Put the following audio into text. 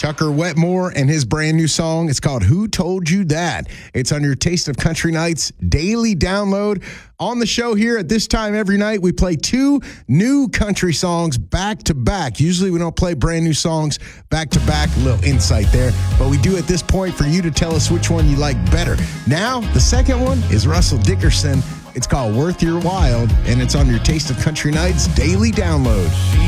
Tucker Wetmore and his brand new song. It's called Who Told You That? It's on your Taste of Country Nights daily download. On the show here at this time every night, we play 2 new country songs back to back. Usually we don't play brand new songs back to back. A little insight there. But we do at this point for you to tell us which one you like better. Now, the second one is Russell Dickerson. It's called Worth Your While, and it's on your Taste of Country Nights daily download.